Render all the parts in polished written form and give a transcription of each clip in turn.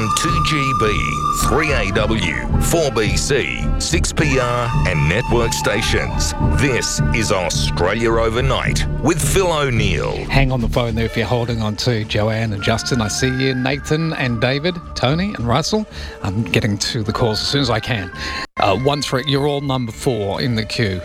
2GB, 3AW, 4BC, 6PR and network stations. This is Australia Overnight with Phil O'Neill. Hang on the phone there if you're holding on to Joanne and Justin. I see you, Nathan and David, Tony and Russell. I'm getting to the calls as soon as I can. 13, you're all number 4 in the queue.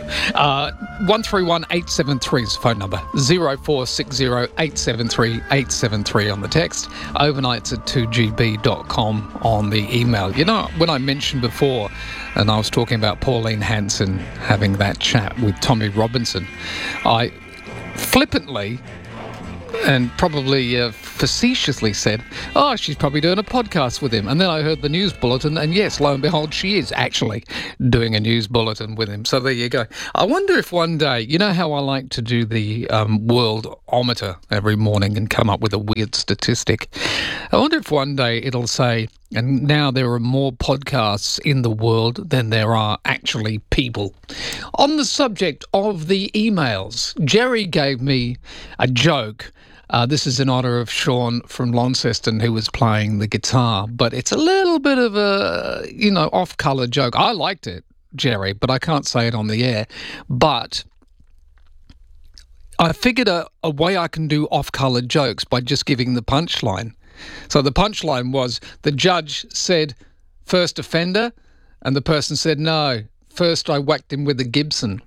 131873 is the phone number. 0460 873 873 on the text. Overnights at 2gb.com on the email. You know, when I mentioned before, and I was talking about Pauline Hanson having that chat with Tommy Robinson, I flippantly and probably facetiously said, oh, she's probably doing a podcast with him. And then I heard the news bulletin, and yes, lo and behold, she is actually doing a news bulletin with him. So there you go. I wonder if one day, you know how I like to do the world-ometer every morning and come up with a weird statistic? I wonder if one day it'll say, and now there are more podcasts in the world than there are actually people. On the subject of the emails, Jerry gave me a joke. This is in honour of Sean from Launceston, who was playing the guitar, but it's a little bit of a, off-colour joke. I liked it, Jerry, but I can't say it on the air. But I figured a way I can do off-colour jokes by just giving the punchline. So the punchline was, the judge said, first offender, and the person said, no, first I whacked him with a Gibson.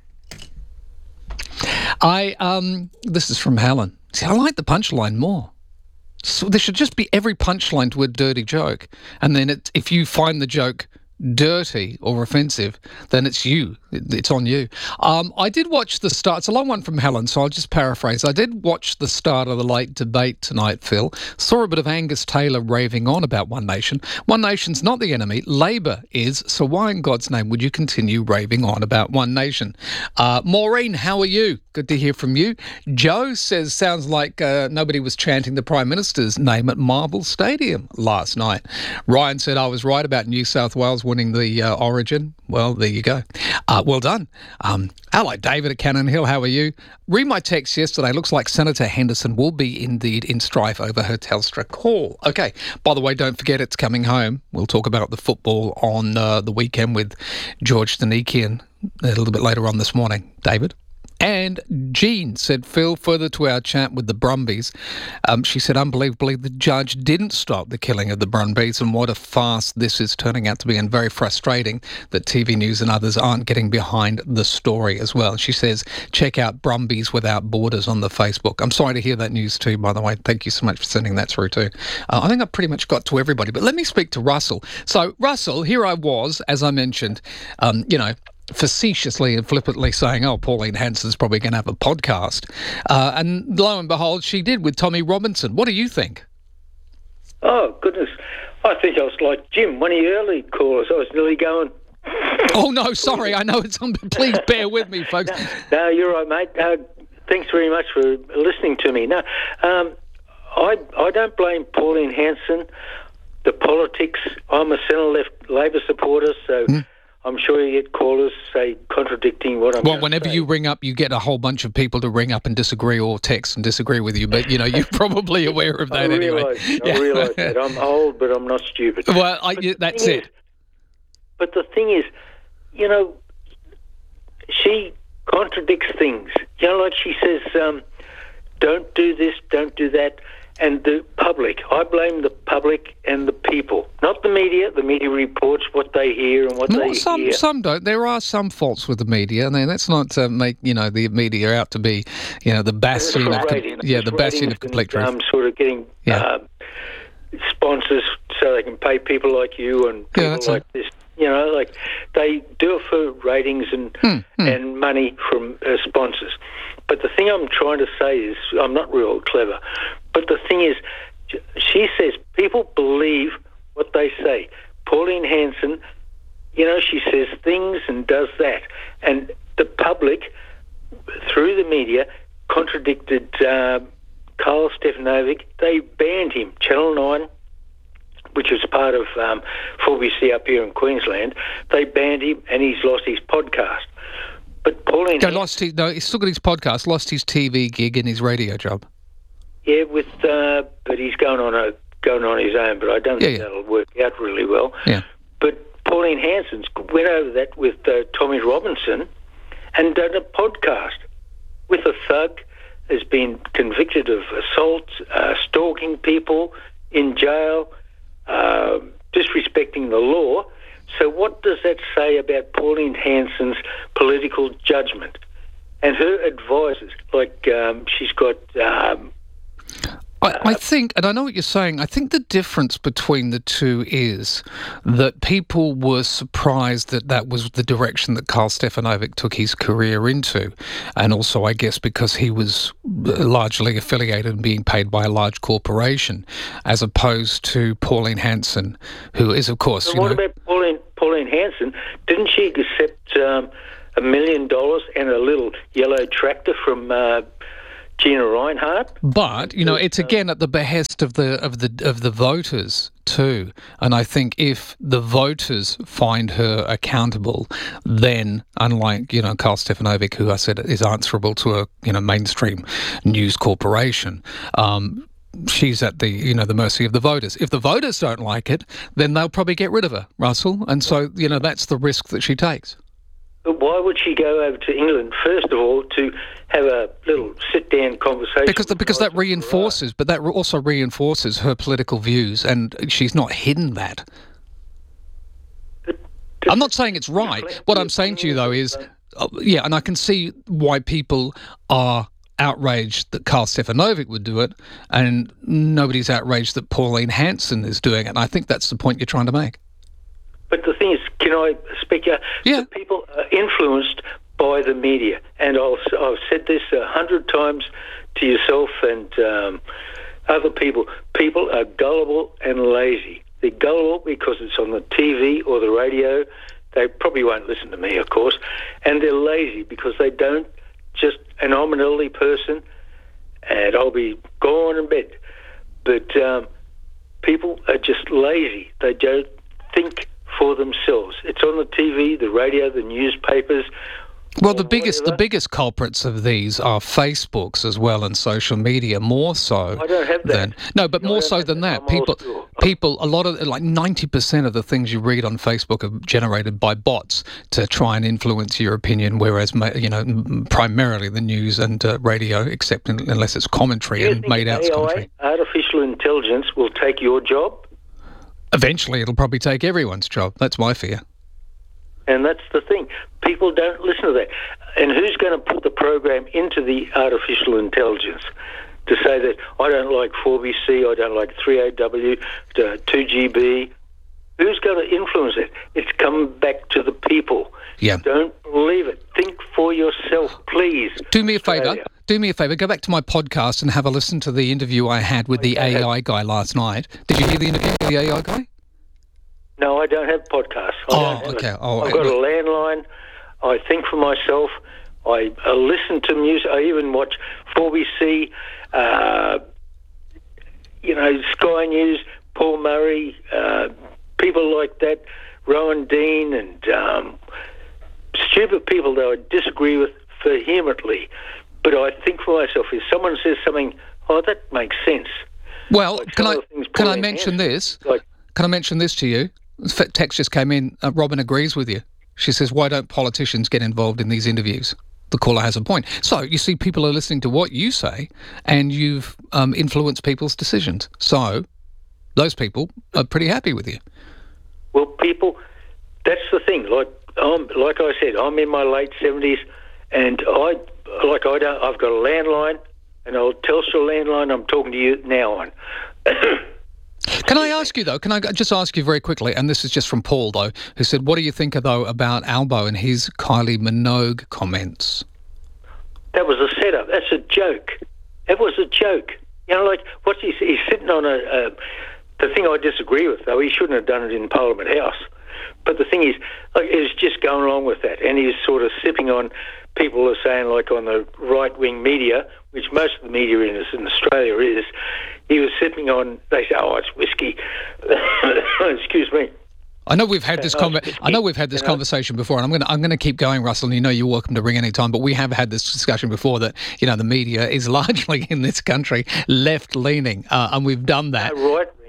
This is from Helen. See, I like the punchline more. So there should just be every punchline to a dirty joke. And then if you find the joke dirty or offensive, then it's you. It's on you. I did watch the start. It's a long one from Helen, so I'll just paraphrase. I did watch the start of the late debate tonight, Phil. Saw a bit of Angus Taylor raving on about One Nation. One Nation's not the enemy. Labor is. So why in God's name would you continue raving on about One Nation? Maureen, how are you? Good to hear from you. Joe says, sounds like nobody was chanting the Prime Minister's name at Marvel Stadium last night. Ryan said, I was right about New South Wales winning the Origin. Well, there you go. Well done. Hello, David at Cannon Hill. How are you? Read my text yesterday. Looks like Senator Henderson will be indeed in strife over her Telstra call. Okay. By the way, don't forget it's coming home. We'll talk about the football on the weekend with George Thanikian a little bit later on this morning. David? And Jean said, Phil, further to our chat with the Brumbies, she said, unbelievably, the judge didn't stop the killing of the Brumbies, and what a farce this is turning out to be, and very frustrating that TV News and others aren't getting behind the story as well. She says, check out Brumbies Without Borders on the Facebook. I'm sorry to hear that news too, by the way. Thank you so much for sending that through too. I think I pretty much got to everybody, but let me speak to Russell. So, Russell, here I was, as I mentioned, facetiously and flippantly saying, oh, Pauline Hanson's probably going to have a podcast. And lo and behold, she did with Tommy Robinson. What do you think? Oh, goodness. I think I was like Jim, one of the early callers. I was nearly going... Oh, no, sorry. I know it's on, but please bear with me, folks. No, you're right, mate. Thanks very much for listening to me. No, I don't blame Pauline Hanson, the politics. I'm a centre-left Labor supporter, so... I'm sure you get callers, say, contradicting what I'm Well, whenever you ring up, you get a whole bunch of people to ring up and disagree or text and disagree with you. But, you're probably aware of that anyway. I realise that. I'm old, but I'm not stupid. Well, that's it. But the thing is, she contradicts things. Like she says, don't do this, don't do that. And the public, I blame the public and the people, not the media. The media reports what they hear and what they hear. Some don't. There are some faults with the media, and let's not make the media out to be, the bastion of complete truth. Sort of getting sponsors so they can pay people like you and people like this. Like they do it for ratings and money from sponsors. But the thing I'm trying to say is, I'm not real clever, but the thing is, she says people believe what they say. Pauline Hanson, she says things and does that. And the public, through the media, contradicted Carl Stefanovic. They banned him. Channel 9, which was part of 4BC up here in Queensland, they banned him and he's lost his podcast. But Pauline... he's still got his podcast, lost his TV gig and his radio job. Yeah, but he's going on a going on his own, but I don't think that'll work out really well. Yeah. But Pauline Hanson's went over that with Tommy Robinson and done a podcast with a thug, has been convicted of assault, stalking people in jail, disrespecting the law. So what does that say about Pauline Hanson's political judgment? And her advisors, like she's got... I think, and I know what you're saying, I think the difference between the two is that people were surprised that that was the direction that Karl Stefanovic took his career into. And also, I guess, because he was largely affiliated and being paid by a large corporation, as opposed to Pauline Hanson, who is, of course... So what about Pauline Hanson? Didn't she accept $1 million and a little yellow tractor from... Gina Reinhardt, but it's again at the behest of the voters too. And I think if the voters find her accountable, then unlike Karl Stefanovic, who I said is answerable to a mainstream news corporation, she's at the the mercy of the voters. If the voters don't like it, then they'll probably get rid of her, Russell. And so that's the risk that she takes. But why would she go over to England, first of all, to have a little sit-down conversation? Because that reinforces, but that also reinforces her political views, and she's not hidden that. I'm not saying it's right. What I'm saying to you, though, is, and I can see why people are outraged that Karl Stefanovic would do it, and nobody's outraged that Pauline Hanson is doing it. And I think that's the point you're trying to make. But the thing is, can I speak here? Yeah. The people are influenced by the media. And I've said this 100 times to yourself and other people. People are gullible and lazy. They're gullible because it's on the TV or the radio. They probably won't listen to me, of course. And they're lazy because they don't and I'm an elderly person and I'll be gone in bed. But people are just lazy. They don't think for themselves. It's on the TV, the radio, the newspapers. Well, the biggest culprits of these are Facebooks as well and social media, more so. I don't have that. More so than that. People, a lot of, like 90% of the things you read on Facebook are generated by bots to try and influence your opinion, whereas, primarily the news and radio, except unless it's commentary and made out commentary. Artificial intelligence will take your job? Eventually, it'll probably take everyone's job. That's my fear. And that's the thing. People don't listen to that. And who's going to put the program into the artificial intelligence to say that I don't like 4BC, I don't like 3AW, 2GB? Who's going to influence it? It's come back to the people. Yeah. Don't believe it. Think for yourself, please. Do me a favour. Go back to my podcast and have a listen to the interview I had with the AI guy last night. Did you hear the interview with the AI guy? No, I don't have podcasts. I've got a landline. I think for myself. I listen to music. I even watch 4BC, Sky News, Paul Murray, people like that, Rowan Dean, and stupid people that I disagree with vehemently. But I think for myself, if someone says something, that makes sense. Well, can I mention this? Can I mention this to you? Text just came in. Robin agrees with you. She says, why don't politicians get involved in these interviews? The caller has a point. So, you see, people are listening to what you say, and you've influenced people's decisions. So, those people are pretty happy with you. Well, people, that's the thing. Like I said, I'm in my late 70s, and I've got a landline, and I'll Telstra landline I'm talking to you now on. Can I ask you, though, can I just ask you very quickly, and this is just from Paul, though, who said, what do you think, though, about Albo and his Kylie Minogue comments? That was a setup. That's a joke. It was a joke. He's sitting on the thing I disagree with, though, he shouldn't have done it in Parliament House. But the thing is, he's just going along with that, and he's sort of sipping on, people are saying, like on the right-wing media, which most of the media in Australia is, he was sipping on, they say, it's whiskey. Excuse me. I know we've had this conversation before, and I'm going to keep going, Russell. And you're welcome to ring any time. But we have had this discussion before that the media is largely in this country left leaning, and we've done that. Right wing.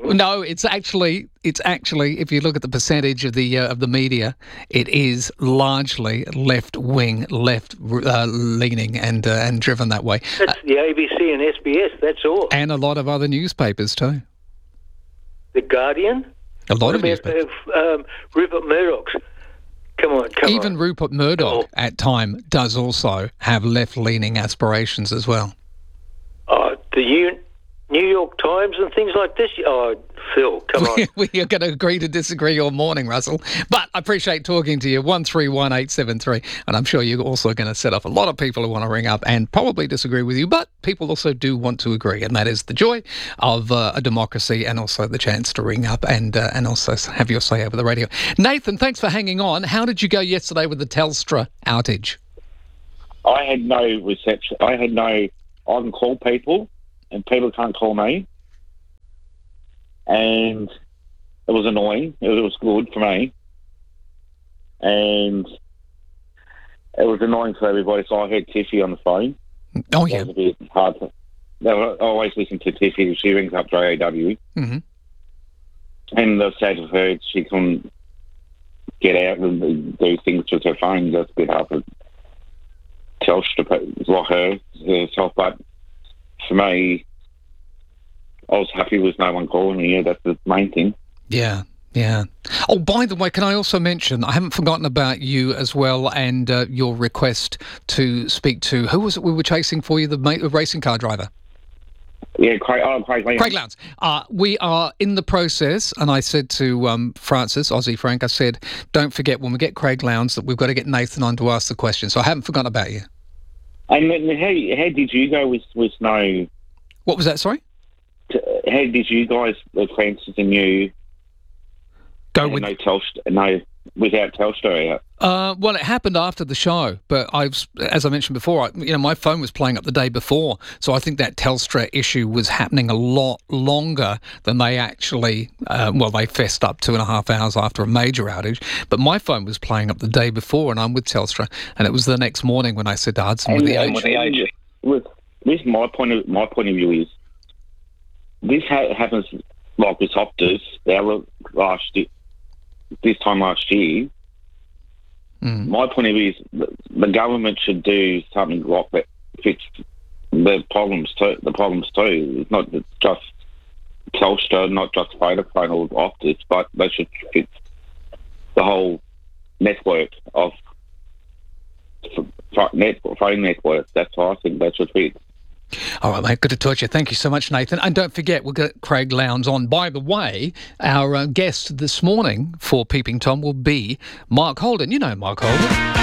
No, it's actually, if you look at the percentage of the media, it is largely left-wing, leaning and driven that way. That's the ABC and SBS, that's all. And a lot of other newspapers too. The Guardian? A lot of newspapers. Rupert Murdoch's. Come on. Even Rupert Murdoch at time does also have left-leaning aspirations as well. The New York Times and things like this. Oh, Phil, come on. We are going to agree to disagree all morning, Russell. But I appreciate talking to you. 131873. And I'm sure you're also going to set off a lot of people who want to ring up and probably disagree with you. But people also do want to agree. And that is the joy of a democracy, and also the chance to ring up and also have your say over the radio. Nathan, thanks for hanging on. How did you go yesterday with the Telstra outage? I had no reception. I can call people, and people can't call me. And it was annoying. It was good for me. And it was annoying for everybody. So I heard Tiffy on the phone. Oh, yeah. It was a bit hard. I always listen to Tiffy. She rings up JAW. Mm-hmm. And the sad of her, she couldn't get out and do things with her phone. That's a bit hard for Telstra, herself. But for me, I was happy with no one calling me. Yeah, that's the main thing. Yeah. Oh, by the way, can I also mention, I haven't forgotten about you as well, and your request to speak to, who was it we were chasing for you, the racing car driver? Yeah, Craig Lowndes. Craig Lowndes. We are in the process, and I said to Francis, Aussie Frank, I said, don't forget when we get Craig Lowndes that we've got to get Nathan on to ask the question. So I haven't forgotten about you. And how did you go with no... What was that, sorry? How did you guys, Francis and you, go with without Telstra out? Well, it happened after the show, but as I mentioned before, my phone was playing up the day before, so I think that Telstra issue was happening a lot longer than they actually. They fessed up 2.5 hours after a major outage, but my phone was playing up the day before, and I'm with Telstra, and it was the next morning when I said to Hudson with the age. With my point of view is, this happens like with Optus. This time last year. My point of view is the government should do something like that, fix the problems too. It's not just Telstra, not just Vodafone or Optus, but they should fix the whole network of phone network. That's what I think they should fix. All right, mate, good to talk to you. Thank you so much, Nathan. And don't forget, we'll get Craig Lowndes on. By the way, our guest this morning for Peeping Tom will be Mark Holden. You know Mark Holden.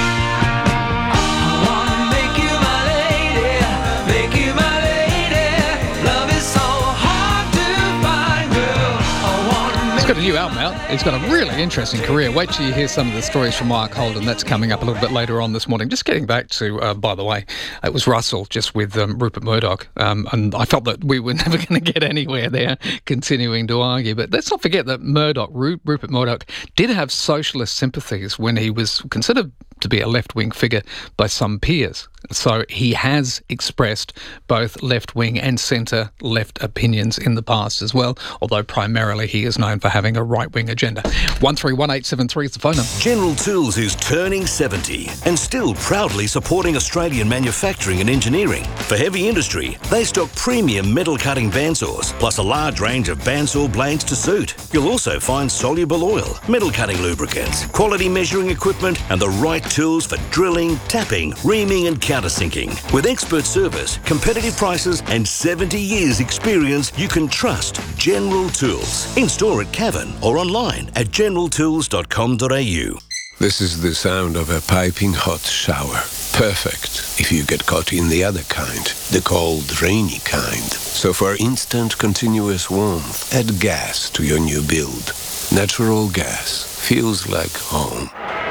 He's got a new album out. He's got a really interesting career. Wait till you hear some of the stories from Mark Holden. That's coming up a little bit later on this morning. Just getting back to, by the way, it was Russell just with Rupert Murdoch. And I felt that we were never going to get anywhere there, continuing to argue. But let's not forget that Rupert Murdoch did have socialist sympathies when he was considered to be a left-wing figure by some peers. So he has expressed both left-wing and centre-left opinions in the past as well, although primarily he is known for having a right-wing agenda. 131873 is the phone number. General Tools is turning 70 and still proudly supporting Australian manufacturing and engineering. For heavy industry, they stock premium metal cutting bandsaws, plus a large range of bandsaw blades to suit. You'll also find soluble oil, metal cutting lubricants, quality measuring equipment, and the right tools for drilling, tapping, reaming, and countersinking. With expert service, competitive prices, and 70 years experience, you can trust General Tools. In store at Cavan or online at generaltools.com.au. This is the sound of a piping hot shower. Perfect if you get caught in the other kind, the cold, rainy kind. So for instant, continuous warmth, add gas to your new build. Natural gas feels like home.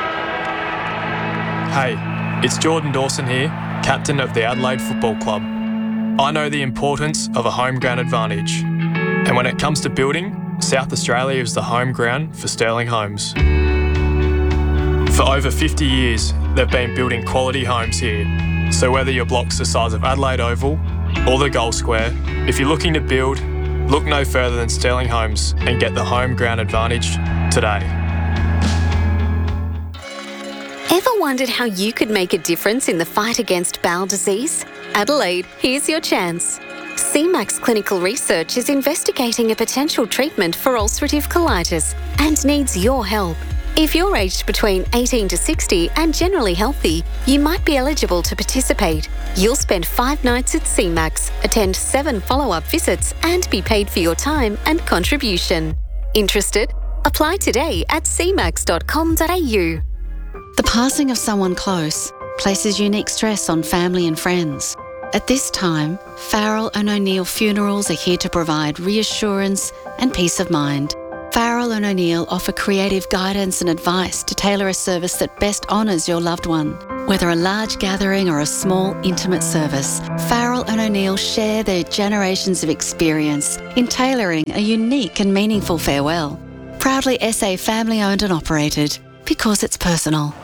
Hey, it's Jordan Dawson here, captain of the Adelaide Football Club. I know the importance of a home ground advantage. And when it comes to building, South Australia is the home ground for Sterling Homes. For over 50 years, they've been building quality homes here. So whether your block's the size of Adelaide Oval or the Gold Square, if you're looking to build, Look no further than Sterling Homes and get the home ground advantage today. Ever wondered how you could make a difference in the fight against bowel disease? Adelaide, here's your chance. CMAX Clinical Research is investigating a potential treatment for ulcerative colitis and needs your help. If you're aged between 18 to 60 and generally healthy, you might be eligible to participate. You'll spend 5 nights at CMAX, attend 7 follow-up visits and be paid for your time and contribution. Interested? Apply today at cmax.com.au. The passing of someone close places unique stress on family and friends. At this time, Farrell & O'Neill Funerals are here to provide reassurance and peace of mind. Farrell & O'Neill offer creative guidance and advice to tailor a service that best honours your loved one. Whether a large gathering or a small, intimate service, Farrell & O'Neill share their generations of experience in tailoring a unique and meaningful farewell. Proudly SA family-owned and operated, because it's personal.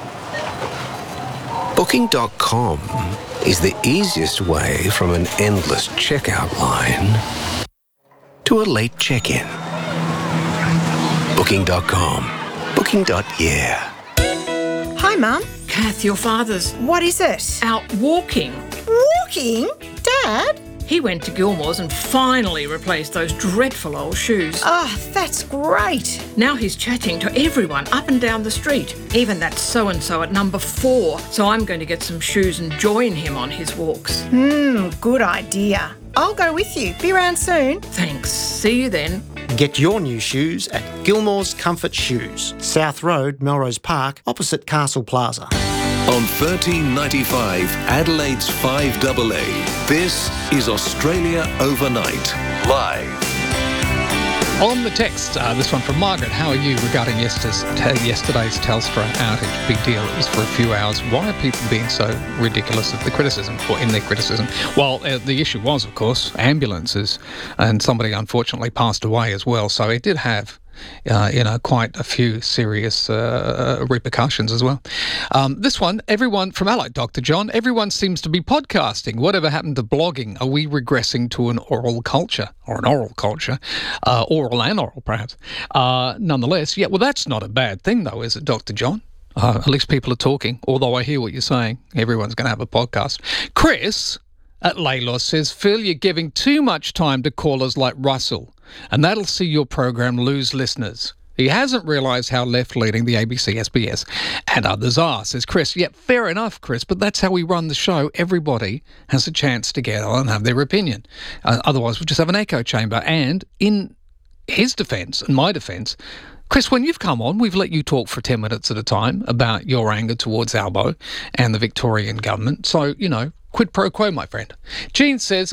Booking.com is the easiest way from an endless checkout line to a late check-in. Booking.com. Booking.yeah. Hi, Mum. Kath, your father's What is it? out walking. Walking? Dad? He went to Gilmore's and finally replaced those dreadful old shoes. Oh, that's great. Now he's chatting to everyone up and down the street, even that so-and-so at number 4. So I'm going to get some shoes and join him on his walks. Good idea. I'll go with you. Be around soon. Thanks. See you then. Get your new shoes at Gilmore's Comfort Shoes, South Road, Melrose Park, opposite Castle Plaza. On 1395 Adelaide's 5AA, this is Australia Overnight, live. On the text, this one from Margaret. How are you regarding yesterday's Telstra outage? Big deal. It was for a few hours. Why are people being so ridiculous of the criticism, or in their criticism? Well, the issue was, of course, ambulances, and somebody unfortunately passed away as well. So it did have quite a few serious repercussions as well. This one, everyone from Allied, Dr. John, everyone seems to be podcasting. Whatever happened to blogging? Are we regressing to an oral culture, or an oral culture? Oral and oral, perhaps. Nonetheless, yeah, well, that's not a bad thing, though, is it, Dr. John? At least people are talking, although I hear what you're saying. Everyone's going to have a podcast. Chris at Laylos says, Phil, you're giving too much time to callers like Russell, and that'll see your program lose listeners. He hasn't realised how left-leaning the ABC, SBS and others are, says Chris. Yeah, fair enough, Chris, but that's how we run the show. Everybody has a chance to get on and have their opinion. Otherwise, we'll just have an echo chamber. And in his defence and my defence, Chris, when you've come on, we've let you talk for 10 minutes at a time about your anger towards Albo and the Victorian government. So, quid pro quo, my friend. Jean says,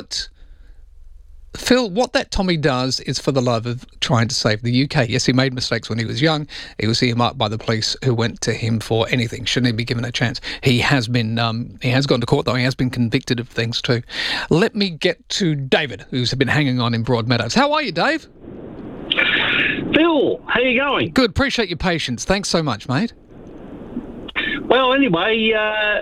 Phil, what that Tommy does is for the love of trying to save the UK. Yes, he made mistakes when he was young. He was earmarked by the police who went to him for anything. Shouldn't he be given a chance? He has been, he has gone to court, though. He has been convicted of things too. Let me get to David, who's been hanging on in Broadmeadows. How are you, Dave? Phil, how you going? Good. Appreciate your patience. Thanks so much, mate. Well, anyway,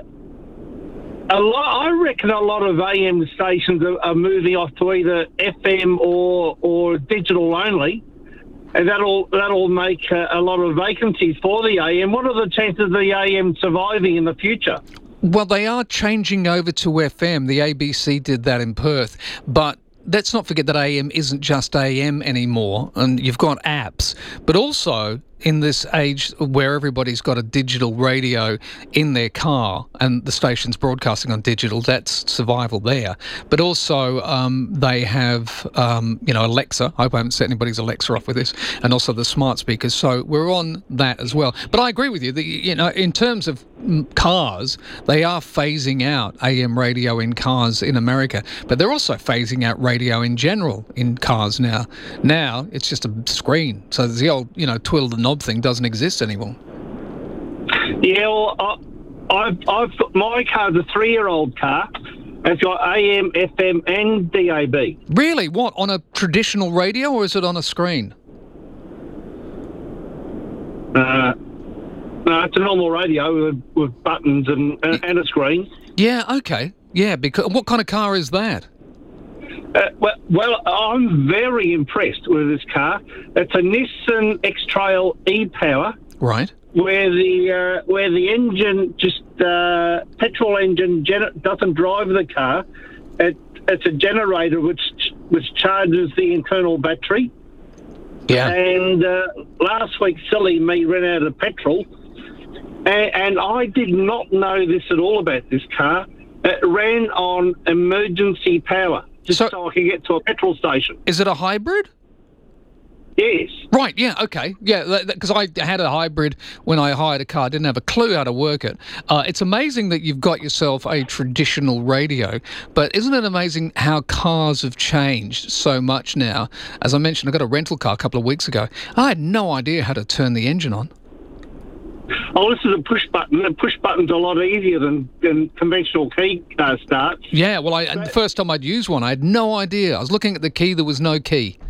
I reckon a lot of AM stations are moving off to either FM or digital only, and that'll make a lot of vacancies for the AM. What are the chances of the AM surviving in the future? Well, they are changing over to FM. The ABC did that in Perth, but let's not forget that AM isn't just AM anymore, and you've got apps, but also in this age where everybody's got a digital radio in their car and the station's broadcasting on digital, that's survival there. But also they have, Alexa. I hope I haven't set anybody's Alexa off with this, and also the smart speakers. So we're on that as well. But I agree with you that, in terms of cars, they are phasing out AM radio in cars in America, but they're also phasing out radio in general in cars now. Now it's just a screen. So the old, twiddle the knob thing doesn't exist anymore. Yeah, well, I've got my car's a 3-year-old car. It's got AM, FM, and DAB. Really? What, on a traditional radio, or is it on a screen? No, it's a normal radio with buttons and a screen. Yeah, okay. Yeah, because what kind of car is that? Well, I'm very impressed with this car. It's a Nissan X-Trail e-Power. Right. Where the engine petrol engine doesn't drive the car. It's a generator which charges the internal battery. Yeah. And last week, silly me ran out of petrol, and I did not know this at all about this car. It ran on emergency power, so I could get to a petrol station. Is it a hybrid? Yes. Right, yeah, okay. Yeah, because I had a hybrid when I hired a car. I didn't have a clue how to work it. It's amazing that you've got yourself a traditional radio, but isn't it amazing how cars have changed so much now? As I mentioned, I got a rental car a couple of weeks ago. I had no idea how to turn the engine on. Oh, this is a push button. The push button's a lot easier than conventional key starts. Yeah, well, the first time I'd used one, I had no idea. I was looking at the key, there was no key.